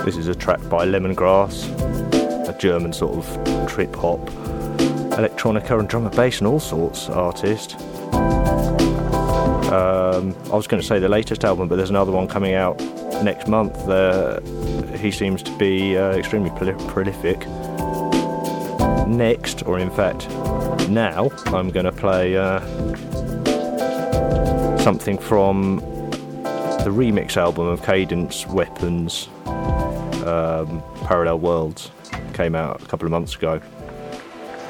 This is a track by Lemongrass, a German sort of trip-hop, electronica and drum and bass and all sorts artist. I was going to say the latest album, but there's another one coming out next month. He seems to be extremely prolific. Next, or in fact now, I'm going to play something from the remix album of Cadence Weapons, Parallel Worlds. Came out a couple of months ago.